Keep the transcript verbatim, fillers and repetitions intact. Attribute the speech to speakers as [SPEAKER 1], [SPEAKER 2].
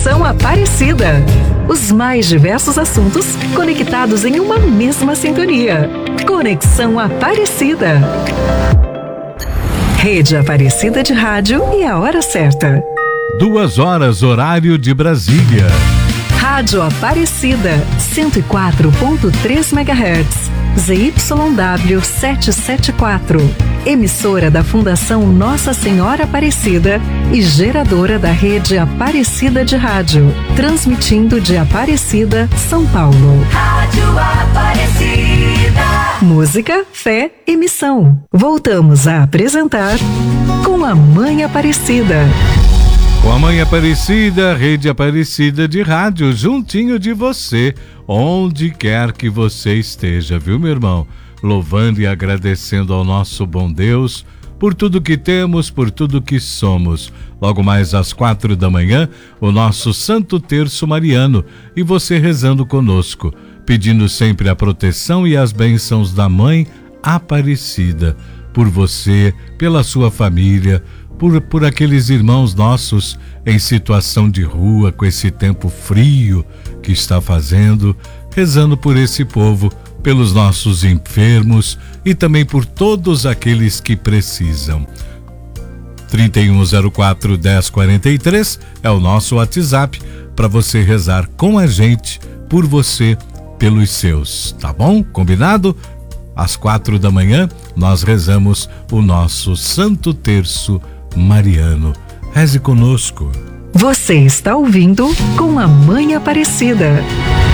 [SPEAKER 1] Conexão Aparecida. Os mais diversos assuntos conectados em uma mesma sintonia. Conexão Aparecida. Rede Aparecida de Rádio e a hora certa.
[SPEAKER 2] Duas horas, horário de Brasília.
[SPEAKER 1] Rádio Aparecida, cento e quatro ponto três megahertz. Z Y W setecentos e setenta e quatro. Emissora da Fundação Nossa Senhora Aparecida e geradora da Rede Aparecida de Rádio. Transmitindo de Aparecida, São Paulo.
[SPEAKER 3] Rádio Aparecida.
[SPEAKER 1] Música, fé e missão. Voltamos a apresentar Com a Mãe Aparecida.
[SPEAKER 2] Com a Mãe Aparecida, Rede Aparecida de Rádio, juntinho de você, onde quer que você esteja, viu, meu irmão? Louvando e agradecendo ao nosso bom Deus por tudo que temos, por tudo que somos. Logo mais às quatro da manhã, o nosso Santo Terço Mariano e você rezando conosco, pedindo sempre a proteção e as bênçãos da Mãe Aparecida, por você, pela sua família, Por, por aqueles irmãos nossos em situação de rua, com esse tempo frio que está fazendo, rezando por esse povo, pelos nossos enfermos e também por todos aqueles que precisam. trinta e um zero quatro, dez quarenta e três é o nosso WhatsApp para você rezar com a gente, por você, pelos seus, tá bom? Combinado? Às quatro da manhã, nós rezamos o nosso Santo Terço Mariano. Reze conosco.
[SPEAKER 1] Você está ouvindo Com a Mãe Aparecida.